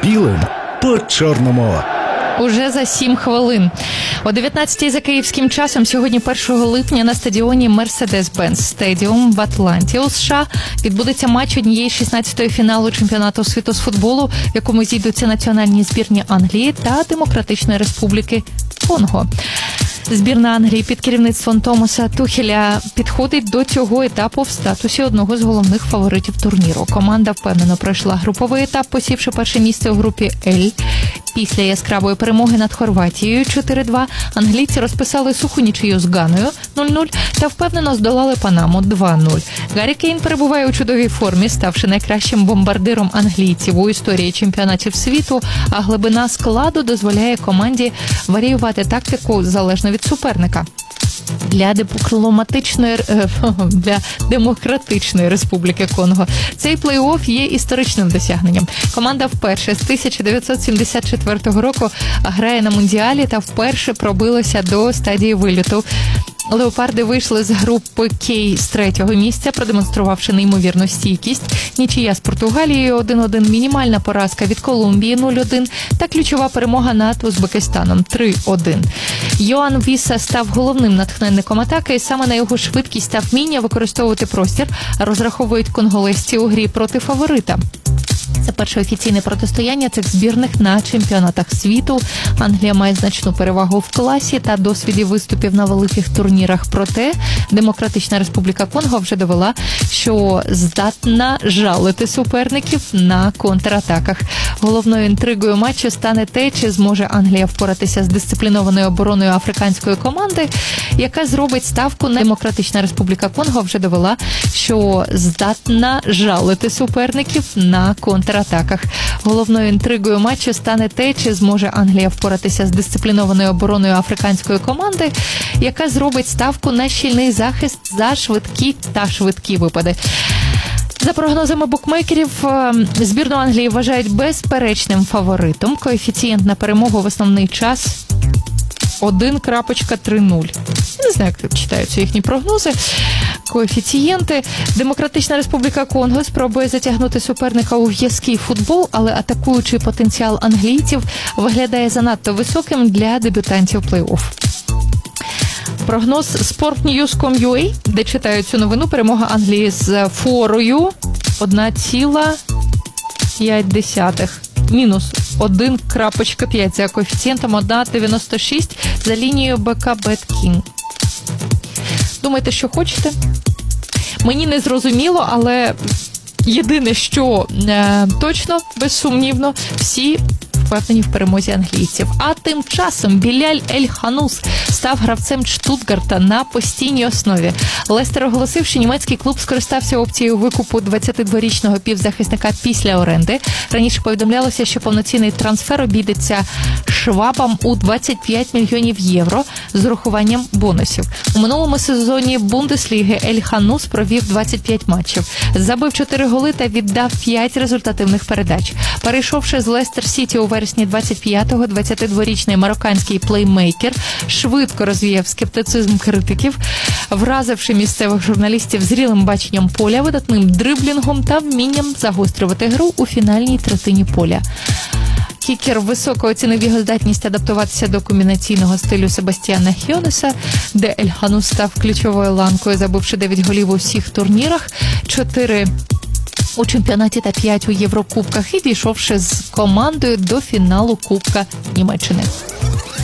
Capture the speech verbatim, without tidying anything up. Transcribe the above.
білим по чорному. Уже за сім хвилин. О дев'ятнадцятій за київським часом сьогодні першого липня на стадіоні Mercedes-Benz Stadium в Атланті у США відбудеться матч однієї з шістнадцятої фіналу чемпіонату світу з футболу, в якому зійдуться національні збірні Англії та Демократичної Республіки Конго. Збірна Англії під керівництвом Томаса Тухеля підходить до цього етапу в статусі одного з головних фаворитів турніру. Команда впевнено пройшла груповий етап, посівши перше місце у групі «Л». Після яскравої перемоги над Хорватією чотири-два англійці розписали суху нічию з Ганою нуль-нуль та впевнено здолали Панаму два-нуль. Гаррі Кейн перебуває у чудовій формі, ставши найкращим бомбардиром англійців у історії чемпіонатів світу, а глибина складу дозволяє команді варіювати тактику залежно від суперника. Для дипломатичної для Демократичної Республіки Конго цей плей-офф є історичним досягненням. Команда вперше з тисяча дев'ятсот сімдесят четвертого року грає на Мундіалі та вперше пробилася до стадії виліту. Леопарди вийшли з групи К з третього місця, продемонструвавши неймовірну стійкість. Нічия з Португалією один-один, мінімальна поразка від Колумбії нуль-один та ключова перемога над Узбекистаном три-один. Йоан Віса став головним натхненником атаки, і саме на його швидкість та вміння використовувати простір розраховують конголезці у грі проти фаворита. Це перше офіційне протистояння цих збірних на чемпіонатах світу. Англія має значну перевагу в класі та досвіді виступів на великих турнірах. Проте Демократична Республіка Конго вже довела, що здатна жалити суперників на контратаках. Головною інтригою матчу стане те, чи зможе Англія впоратися з дисциплінованою обороною африканської команди, яка зробить ставку на Демократична Республіка Конго вже довела, що здатна жалити суперників на контратаках. атаках. Головною інтригою матчу стане те, чи зможе Англія впоратися з дисциплінованою обороною африканської команди, яка зробить ставку на щільний захист за швидкі та швидкі випади. За прогнозами букмекерів, збірну Англії вважають безперечним фаворитом. Коефіцієнт на перемогу в основний час один крапочка три нуль. Не знаю, як читаються їхні прогнози. Коефіцієнти. Демократична Республіка Конго спробує затягнути суперника у в'язкий футбол, але атакуючий потенціал англійців виглядає занадто високим для дебютантів плей-офф. Прогноз спорт ньюз крапка ком крапка ю а, де читають цю новину, перемога Англії з форою один цілих п'ять десятих. Мінус один крапочка п'ять за коефіцієнтом один цілих дев'яносто шість за лінією БК BetKing. Думайте, що хочете. Мені не зрозуміло, але єдине, що е, точно, безсумнівно, всі впевнені в перемозі англійців. А тим часом Біляль Ель-Ханус став гравцем Штутгарта на постійній основі. Лестер оголосив, що німецький клуб скористався опцією викупу двадцятидворічного півзахисника після оренди. Раніше повідомлялося, що повноцінний трансфер обійдеться швабам у двадцять п'ять мільйонів євро з урахуванням бонусів. У минулому сезоні Бундесліги Ель-Ханус провів двадцять п'ять матчів. Забив чотири голи та віддав п'ять результативних передач. Перейшовши з Лестер Сіті у вересні двадцять п'ятого, двадцятидворічний марокканський плеймейкер швидко розвіяв скептицизм критиків, вразивши місцевих журналістів зрілим баченням поля, видатним дриблінгом та вмінням загострювати гру у фінальній третині поля. Кікер високо оцінив його здатність адаптуватися до комбінаційного стилю Себастьяна Хьонеса, де Ель-Ханус став ключовою ланкою, забивши дев'ять голів у всіх турнірах, чотири у чемпіонаті та п'ять у Єврокубках і дійшовши з командою до фіналу Кубка Німеччини.